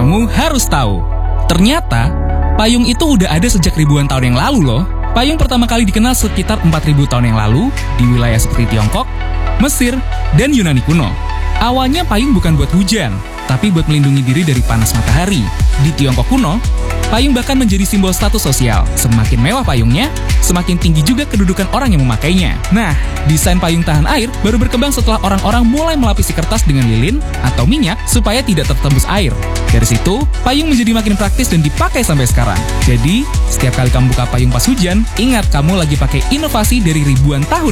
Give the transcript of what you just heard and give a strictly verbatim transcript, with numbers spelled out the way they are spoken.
kamu harus tahu. Ternyata, payung itu udah ada sejak ribuan tahun yang lalu loh. Payung pertama kali dikenal sekitar empat ribu tahun yang lalu di wilayah seperti Tiongkok, Mesir, dan Yunani kuno. Awalnya payung bukan buat hujan, tapi buat melindungi diri dari panas matahari. Di Tiongkok kuno, payung bahkan menjadi simbol status sosial. Semakin mewah payungnya, semakin tinggi juga kedudukan orang yang memakainya. Nah, desain payung tahan air baru berkembang setelah orang-orang mulai melapisi kertas dengan lilin atau minyak supaya tidak tertembus air. Dari situ, payung menjadi makin praktis dan dipakai sampai sekarang. Jadi, setiap kali kamu buka payung pas hujan, ingat kamu lagi pakai inovasi dari ribuan tahun